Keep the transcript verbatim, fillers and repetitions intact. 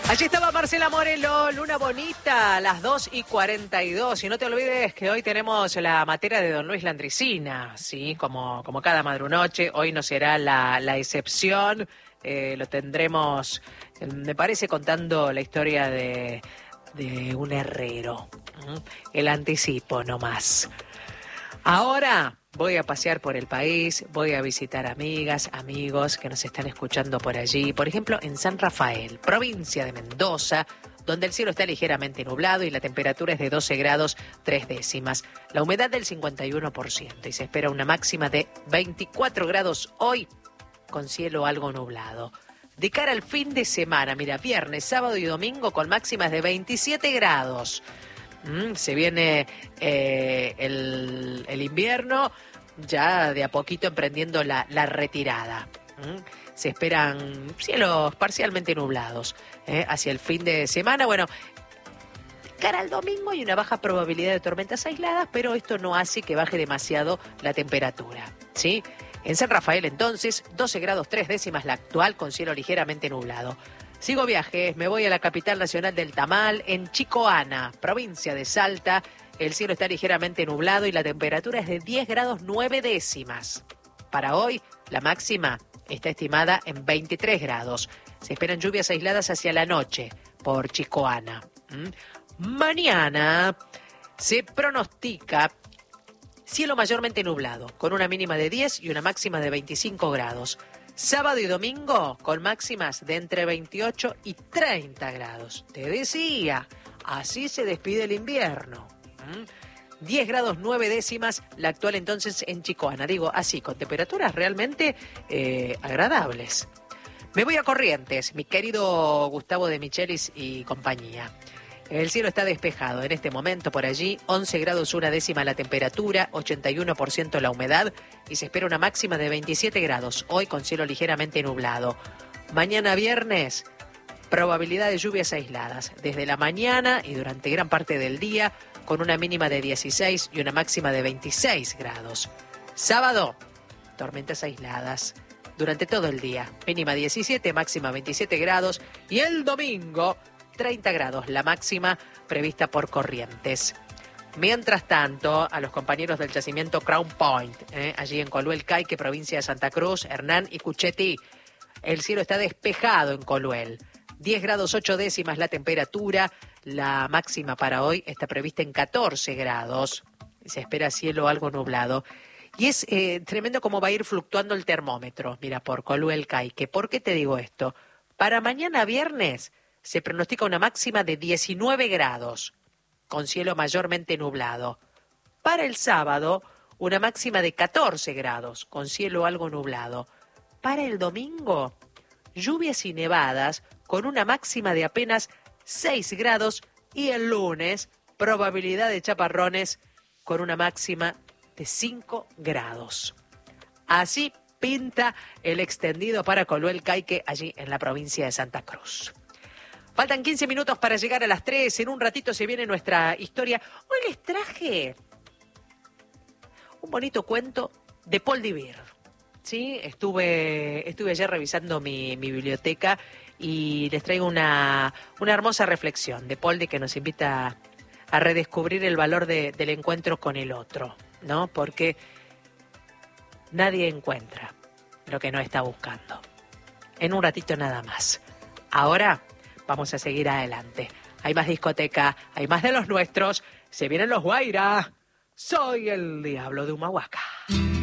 Allí estaba Marcela Morelo, Luna Bonita, a las dos y cuarenta y dos. Y no te olvides que hoy tenemos la materia de don Luis Landricina, ¿sí? Como, como cada madrunoche, hoy no será la, la excepción. Eh, lo tendremos, eh, me parece, contando la historia de, de un herrero. ¿Mm? El anticipo nomás. Ahora voy a pasear por el país, voy a visitar amigas, amigos que nos están escuchando por allí. Por ejemplo, en San Rafael, provincia de Mendoza, donde el cielo está ligeramente nublado y la temperatura es de doce grados tres décimas. La humedad del cincuenta y uno por ciento y se espera una máxima de veinticuatro grados hoy con cielo algo nublado. De cara al fin de semana, mira, viernes, sábado y domingo con máximas de veintisiete grados. Mm, se viene eh, el, el invierno, ya de a poquito emprendiendo la, la retirada. Mm, se esperan cielos parcialmente nublados eh, hacia el fin de semana. Bueno, cara al domingo hay una baja probabilidad de tormentas aisladas, pero esto no hace que baje demasiado la temperatura, ¿sí? En San Rafael, entonces, doce grados tres décimas la actual con cielo ligeramente nublado. Sigo viajes, me voy a la capital nacional del tamal, en Chicoana, provincia de Salta. El cielo está ligeramente nublado y la temperatura es de diez grados nueve décimas. Para hoy, la máxima está estimada en veintitrés grados. Se esperan lluvias aisladas hacia la noche por Chicoana. ¿Mm? Mañana se pronostica cielo mayormente nublado, con una mínima de diez y una máxima de veinticinco grados. Sábado y domingo con máximas de entre veintiocho y treinta grados. Te decía, así se despide el invierno. ¿Mm? diez grados nueve décimas la actual entonces en Chicoana. Digo, así, con temperaturas realmente eh, agradables. Me voy a Corrientes, mi querido Gustavo de Michelis y compañía. El cielo está despejado en este momento por allí, once grados una décima la temperatura, ochenta y uno por ciento la humedad y se espera una máxima de veintisiete grados, hoy con cielo ligeramente nublado. Mañana viernes, probabilidad de lluvias aisladas, desde la mañana y durante gran parte del día, con una mínima de dieciséis y una máxima de veintiséis grados. Sábado, tormentas aisladas durante todo el día, mínima diecisiete, máxima veintisiete grados y el domingo treinta grados, la máxima prevista por Corrientes. Mientras tanto, a los compañeros del yacimiento Crown Point, eh, allí en Coluel Caique, provincia de Santa Cruz, Hernán y Cuchetí, el cielo está despejado en Coluel. diez grados ocho décimas la temperatura, la máxima para hoy está prevista en catorce grados. Se espera cielo algo nublado. Y es eh, tremendo cómo va a ir fluctuando el termómetro, mira, por Coluel Caique. ¿Por qué te digo esto? Para mañana viernes se pronostica una máxima de diecinueve grados, con cielo mayormente nublado. Para el sábado, una máxima de catorce grados, con cielo algo nublado. Para el domingo, lluvias y nevadas, con una máxima de apenas seis grados. Y el lunes, probabilidad de chaparrones, con una máxima de cinco grados. Así pinta el extendido para Coluel Caique, allí en la provincia de Santa Cruz. Faltan quince minutos para llegar a las tres. En un ratito se viene nuestra historia. Hoy les traje un bonito cuento de Paul Divir. ¿Sí? Estuve, estuve ayer revisando mi, mi biblioteca y les traigo una, una hermosa reflexión de Paul, de que nos invita a redescubrir el valor de, del encuentro con el otro, ¿no? Porque nadie encuentra lo que no está buscando. En un ratito nada más. Ahora vamos a seguir adelante. Hay más discoteca, hay más de los nuestros. Se vienen los Guaira. Soy el diablo de Humahuaca.